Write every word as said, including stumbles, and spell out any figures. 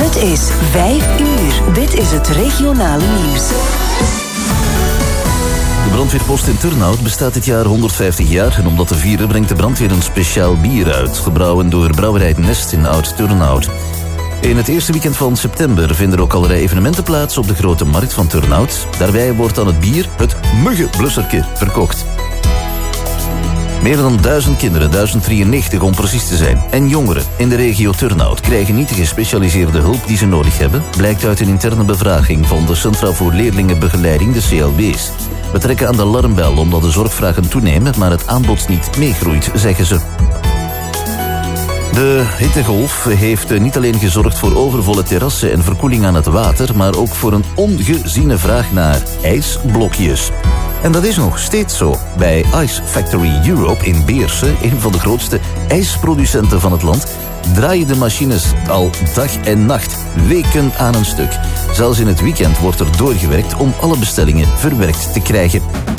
Het is vijf uur. Dit is het regionale nieuws. De brandweerpost in Turnhout bestaat dit jaar honderdvijftig jaar... en om dat te vieren brengt de brandweer een speciaal bier uit... gebrouwen door brouwerij Nest in Oud-Turnhout. In het eerste weekend van september vinden er ook allerlei evenementen plaats... op de grote markt van Turnhout. Daarbij wordt aan het bier het muggenblusserke verkocht. Meer dan duizend kinderen, duizend drieënnegentig om precies te zijn... en jongeren in de regio Turnhout krijgen niet de gespecialiseerde hulp die ze nodig hebben... blijkt uit een interne bevraging van de Centra voor Leerlingenbegeleiding, de C L B's. We trekken aan de alarmbel omdat de zorgvragen toenemen... maar het aanbod niet meegroeit, zeggen ze. De hittegolf heeft niet alleen gezorgd voor overvolle terrassen en verkoeling aan het water... maar ook voor een ongeziene vraag naar ijsblokjes. En dat is nog steeds zo. Bij Ice Factory Europe in Beersen, een van de grootste ijsproducenten van het land... draaien de machines al dag en nacht, weken aan een stuk. Zelfs in het weekend wordt er doorgewerkt om alle bestellingen verwerkt te krijgen.